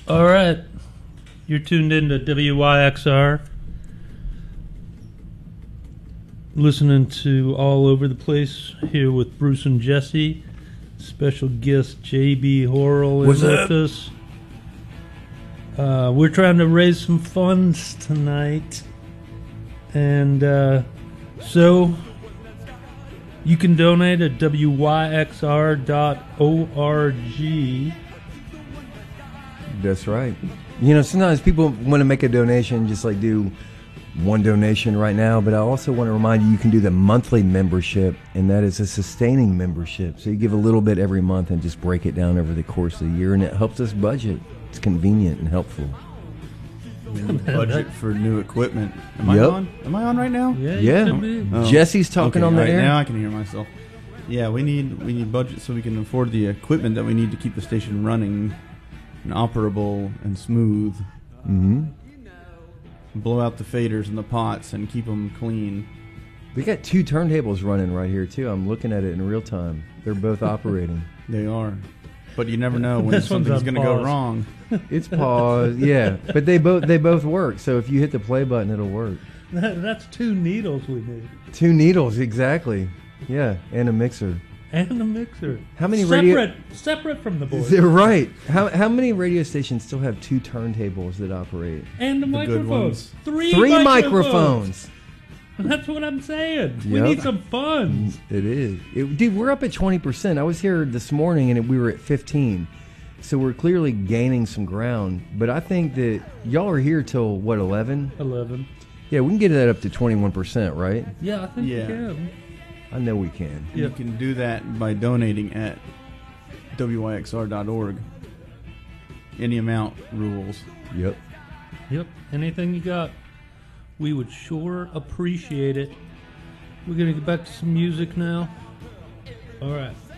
All right. You're tuned in to WYXR. Listening to All Over the Place here with Bruce and Jesse. Special guest JB Horrell is with us. We're trying to raise some funds tonight. And so you can donate at wyxr.org. That's right. You know, sometimes people want to make a donation, just like do one donation right now, but I also want to remind you can do the monthly membership, and that is a sustaining membership. So you give a little bit every month and just break it down over the course of the year, and it helps us budget. It's convenient and helpful. Budget for new equipment. Am I on? Am I on right now? Yeah. Jesse's talking on the air. Now I can hear myself. Yeah, we need budget so we can afford the equipment that we need to keep the station running and operable and smooth. Mm-hmm. Blow out the faders and the pots and keep them clean. We got 2 turntables running right here too. I'm looking at it in real time. They're both operating. They are, but you never know when something's going to go wrong. It's paused, yeah. But they both work. So if you hit the play button, it'll work. That's 2 needles we need. 2 needles, exactly. Yeah, and a mixer. And a mixer. How many separate from the board? They're right. How many radio stations still have 2 turntables that operate? And the microphones. 3 microphones. That's what I'm saying. We need some funds. It is. Dude, we're up at 20%. I was here this morning and we were at 15. So we're clearly gaining some ground. But I think that y'all are here till, what, 11? 11. Yeah, we can get that up to 21%, right? Yeah, I think we can. I know we can. You can do that by donating at wyxr.org. Any amount rules. Yep. Anything you got. We would sure appreciate it. We're going to get back to some music now. All right.